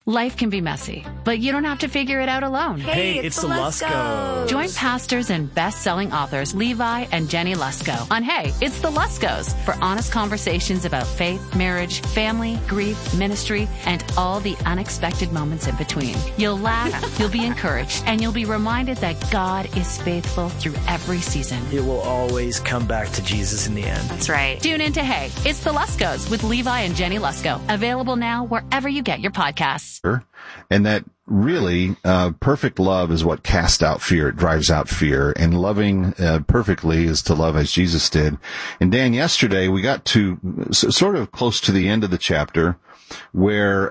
Life can be messy, but you don't have to figure it out alone. Hey, it's the Luskos. Join pastors and best-selling authors Levi and Jenny Lusko on Hey, It's the Luskos for honest conversations about faith, marriage, family, grief, ministry, and all the unexpected moments in between. You'll laugh, you'll be encouraged, and you'll be reminded that God is faithful through every season. It will always come back to Jesus in the end. That's right. Tune in to Hey, It's the Luskos with Levi and Jenny Lusko. Available now wherever you get your podcasts. And that really, perfect love is what casts out fear. It drives out fear. And loving perfectly is to love as Jesus did. And Dan, yesterday we got to sort of close to the end of the chapter where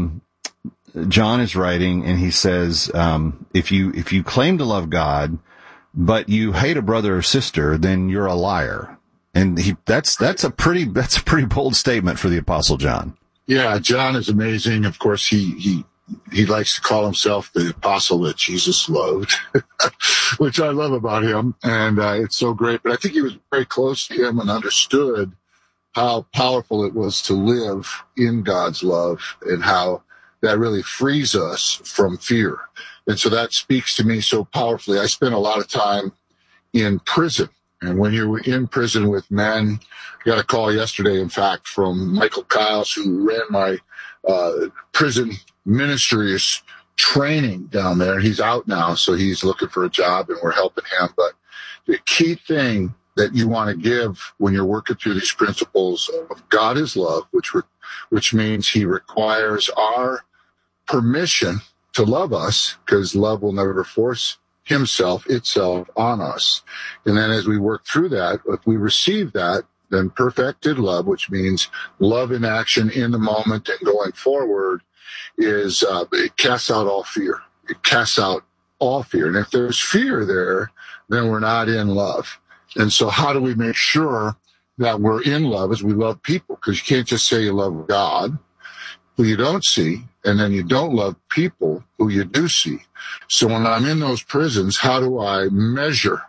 John is writing, and he says, if you claim to love God, but you hate a brother or sister, then you're a liar. And that's a pretty bold statement for the Apostle John. Yeah, John is amazing. Of course, he likes to call himself the apostle that Jesus loved, which I love about him. And it's so great. But I think he was very close to him and understood how powerful it was to live in God's love and how that really frees us from fear. And so that speaks to me so powerfully. I spent a lot of time in prison. And when you're in prison with men, I got a call yesterday, in fact, from Michael Kiles, who ran my prison ministries training down there. He's out now, so he's looking for a job, and we're helping him. But the key thing that you want to give when you're working through these principles of God is love, which means he requires our permission to love us, because love will never force itself on us. And then as we work through that, if we receive that, then perfected love, which means love in action in the moment and going forward, is it casts out all fear. It casts out all fear. And if there's fear there, then we're not in love. And so how do we make sure that we're in love as we love people? Because you can't just say you love God, who you don't see, and then you don't love people who you do see. So when I'm in those prisons, how do I measure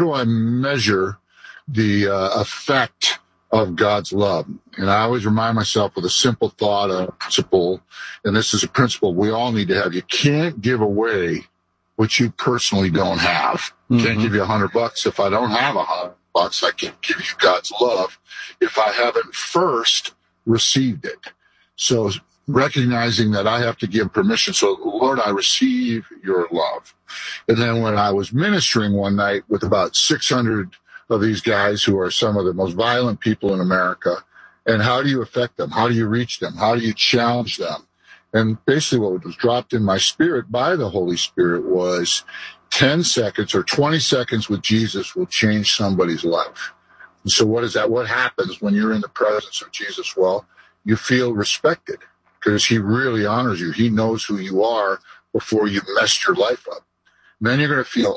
the effect of God's love? And I always remind myself with a simple thought, a principle, and this is a principle we all need to have. You can't give away what you personally don't have. Can't give you $100 if I don't have $100. I can't give you God's love if I haven't first received it. So recognizing that I have to give permission. So, Lord, I receive your love. And then when I was ministering one night with about 600 of these guys who are some of the most violent people in America, and how do you affect them? How do you reach them? How do you challenge them? And basically what was dropped in my spirit by the Holy Spirit was 10 seconds or 20 seconds with Jesus will change somebody's life. And so what is that? What happens when you're in the presence of Jesus? Well, you feel respected, because he really honors you. He knows who you are before you messed your life up. And then you're going to feel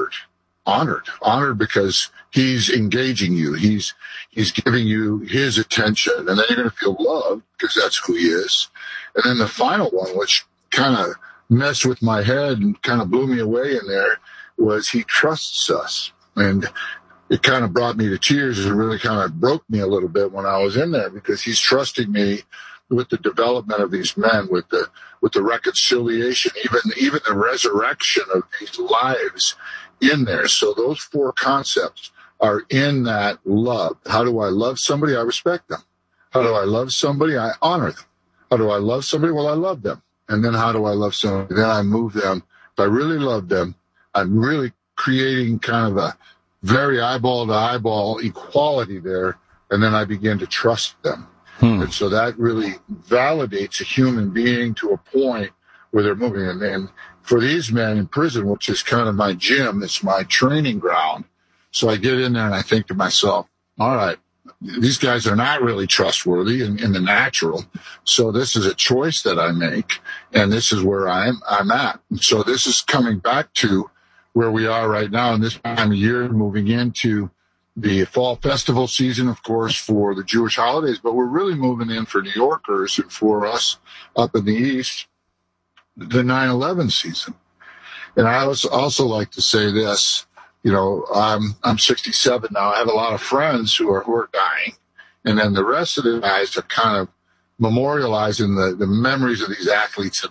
honored because he's engaging you. He's giving you his attention. And then you're going to feel loved because that's who he is. And then the final one, which kind of messed with my head and kind of blew me away in there, was he trusts us. And it kind of brought me to tears. It really kind of broke me a little bit when I was in there, because he's trusting me with the development of these men, with the reconciliation, even the resurrection of these lives in there. So those four concepts are in that love. How do I love somebody? I respect them. How do I love somebody? I honor them. How do I love somebody? Well, I love them. And then how do I love somebody? Then I move them. If I really love them, I'm really creating kind of a very eyeball to eyeball equality there. And then I begin to trust them. And so that really validates a human being to a point where they're moving. And for these men in prison, which is kind of my gym, it's my training ground. So I get in there and I think to myself, all right, these guys are not really trustworthy in the natural. So this is a choice that I make, and this is where I'm at. And so this is coming back to where we are right now in this time of year, moving into the fall festival season, of course, for the Jewish holidays, but we're really moving in for New Yorkers and for us up in the East, the 9/11 season. And I also like to say this, I'm 67 now. I have a lot of friends who are dying. And then the rest of the guys are kind of memorializing the memories of these athletes that